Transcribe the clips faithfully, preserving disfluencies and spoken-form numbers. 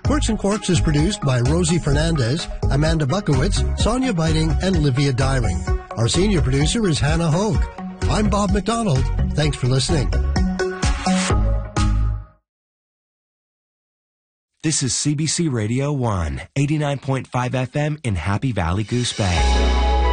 Quirks and Quarks is produced by Rosie Fernandez, Amanda Bukowitz, Sonia Biting, and Livia Dyring. Our senior producer is Hannah Hogue. I'm Bob McDonald. Thanks for listening. This is C B C Radio one, eighty-nine point five F M in Happy Valley, Goose Bay.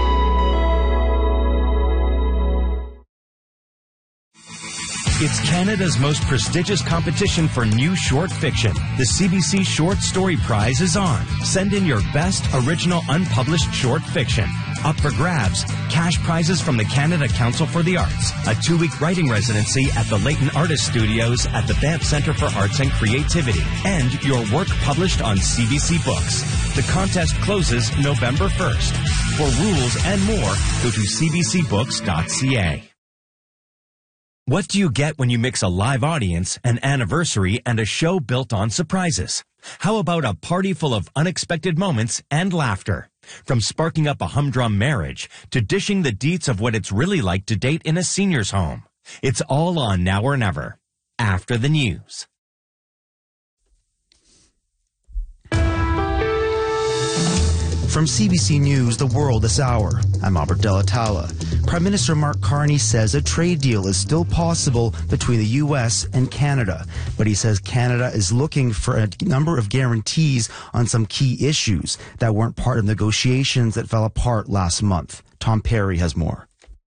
It's Canada's most prestigious competition for new short fiction. The C B C Short Story Prize is on. Send in your best original unpublished short fiction. Up for grabs, cash prizes from the Canada Council for the Arts, a two-week writing residency at the Leighton Artist Studios at the Banff Centre for Arts and Creativity, and your work published on C B C Books. The contest closes November first. For rules and more, go to c b c books dot c a. What do you get when you mix a live audience, an anniversary, and a show built on surprises? How about a party full of unexpected moments and laughter? From sparking up a humdrum marriage to dishing the deets of what it's really like to date in a senior's home. It's all on Now or Never. After the news. From C B C News, The World this hour, I'm Albert Delatala. Prime Minister Mark Carney says a trade deal is still possible between the U S and Canada, but he says Canada is looking for a number of guarantees on some key issues that weren't part of negotiations that fell apart last month. Tom Perry has more.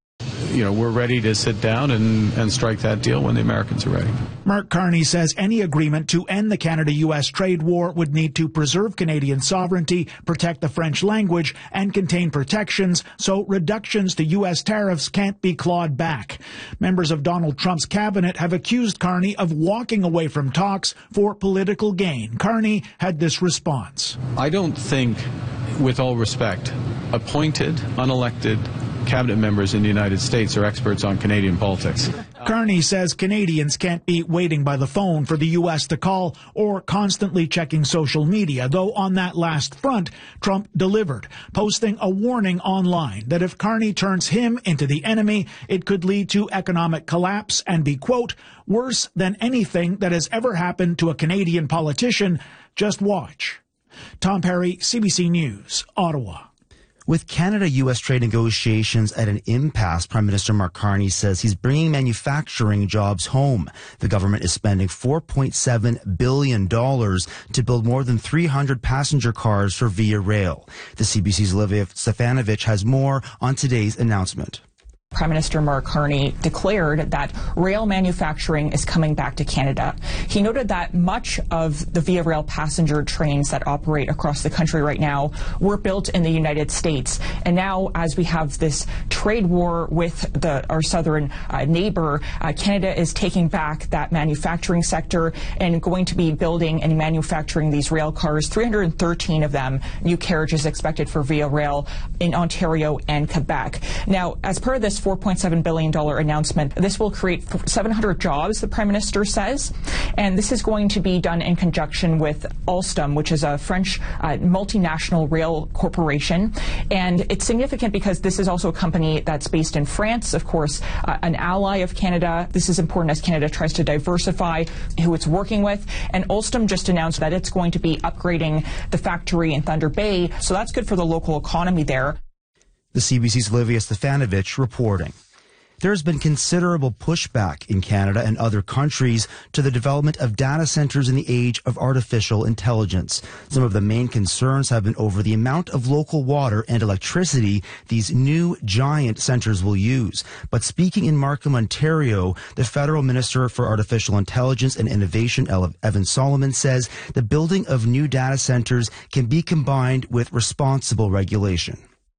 You know, we're ready to sit down and, and strike that deal when the Americans are ready. Mark Carney says any agreement to end the Canada U S trade war would need to preserve Canadian sovereignty, protect the French language, and contain protections so reductions to U S tariffs can't be clawed back. Members of Donald Trump's cabinet have accused Carney of walking away from talks for political gain. Carney had this response. I don't think, with all respect, appointed, unelected cabinet members in the United States are experts on Canadian politics. Carney says Canadians can't be waiting by the phone for the U S to call or constantly checking social media, though on that last front, Trump delivered, posting a warning online that if Carney turns him into the enemy, it could lead to economic collapse and be, quote, worse than anything that has ever happened to a Canadian politician. Just watch. Tom Perry, C B C News, Ottawa. With Canada-U S trade negotiations at an impasse, Prime Minister Mark Carney says he's bringing manufacturing jobs home. The government is spending four point seven billion dollars to build more than three hundred passenger cars for Via Rail. The C B C's Olivia Stefanovich has more on today's announcement. Prime Minister Mark Carney declared that rail manufacturing is coming back to Canada. He noted that much of the Via Rail passenger trains that operate across the country right now were built in the United States. And now, as we have this trade war with the, our southern uh, neighbor, uh, Canada is taking back that manufacturing sector and going to be building and manufacturing these rail cars, three hundred thirteen of them. New carriages expected for Via Rail in Ontario and Quebec. Now, as per this four point seven billion dollars announcement, this will create seven hundred jobs, the Prime Minister says, and this is going to be done in conjunction with Alstom, which is a French uh, multinational rail corporation. And it's significant because this is also a company that's based in France, of course, uh, an ally of Canada. This is important as Canada tries to diversify who it's working with. And Alstom just announced that it's going to be upgrading the factory in Thunder Bay, so that's good for the local economy there. The C B C's Olivia Stefanovich reporting. There has been considerable pushback in Canada and other countries to the development of data centers in the age of artificial intelligence. Some of the main concerns have been over the amount of local water and electricity these new giant centers will use. But speaking in Markham, Ontario, the Federal Minister for Artificial Intelligence and Innovation, Evan Solomon, says the building of new data centers can be combined with responsible regulation.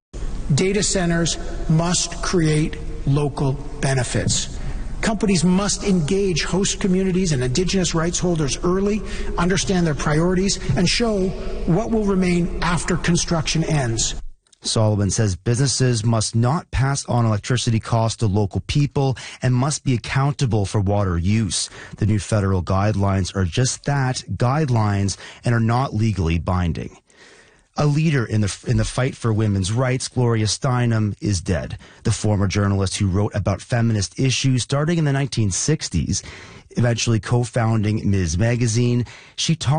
Data centers must create local benefits. Companies must engage host communities and Indigenous rights holders early, understand their priorities, and show what will remain after construction ends. Solomon says businesses must not pass on electricity costs to local people and must be accountable for water use. The new federal guidelines are just that, guidelines, and are not legally binding. A leader in the in the fight for women's rights, Gloria Steinem, is dead. The former journalist who wrote about feminist issues starting in the nineteen sixties, eventually co-founding Ms. Magazine, she taught